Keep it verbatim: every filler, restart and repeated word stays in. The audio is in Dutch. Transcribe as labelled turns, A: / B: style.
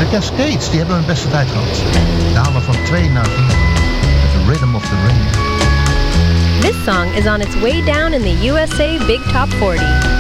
A: De Cascades, die hebben hun beste tijd gehad. Dalen van twee naar vier. Met The Rhythm of the Rain.
B: This song is on its way down in the U S A Big Top forty.